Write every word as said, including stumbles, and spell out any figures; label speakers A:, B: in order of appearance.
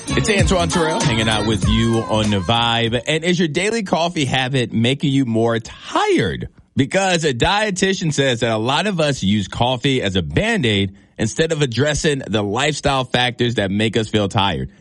A: It's Antoine Terrell hanging out with you on the Vibe. And is your daily coffee habit making you more tired? Because a dietitian says that a lot of us use coffee as a Band-Aid instead of addressing the lifestyle factors that make us feel tired.